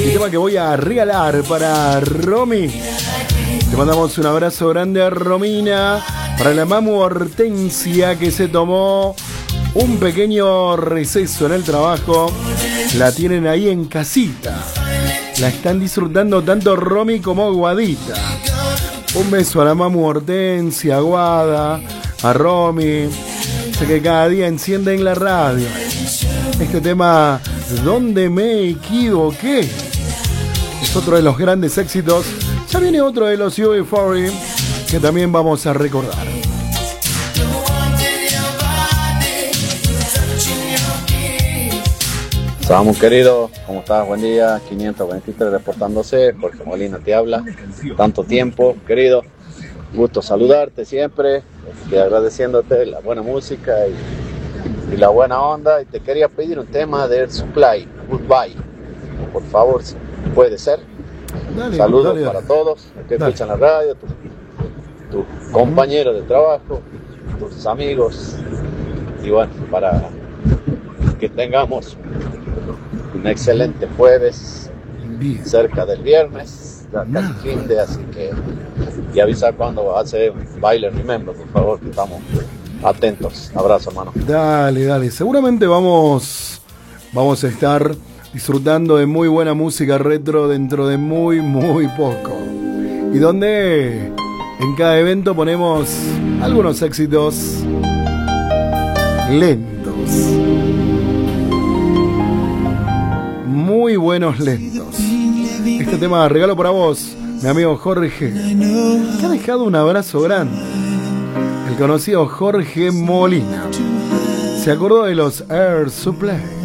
El tema que voy a regalar para Romy. Te mandamos un abrazo grande a Romina. Para la mamu Hortensia, que se tomó un pequeño receso en el trabajo. La tienen ahí en casita. La están disfrutando tanto Romy como Guadita. Un beso a la mamu Hortensia, a Guada, a Romy. Sé que cada día encienden la radio. Este tema, ¿dónde me equivoqué? Es otro de los grandes éxitos. Ya viene otro de los UB40 que también vamos a recordar. Samu querido, ¿cómo estás? Buen día, 523 reportándose, Jorge Molina te habla, tanto tiempo, querido, gusto saludarte siempre, y agradeciéndote la buena música y la buena onda, y te quería pedir un tema de Air Supply, Goodbye, por favor, si puede ser. Dale, saludos dale, para todos los que escuchan la radio, tus compañeros de trabajo, tus amigos, y bueno, para que tengamos un excelente jueves, cerca del viernes, hasta el fin de, así que y avisa cuando hace baile Remember, por favor, que estamos atentos. Abrazo, hermano. Dale, seguramente vamos a estar disfrutando de muy buena música retro dentro de muy poco, y donde en cada evento ponemos algunos éxitos lentos, muy buenos lentos. Este tema regalo para vos, mi amigo Jorge, que ha dejado un abrazo grande. El conocido Jorge Molina se acordó de los Air Supply.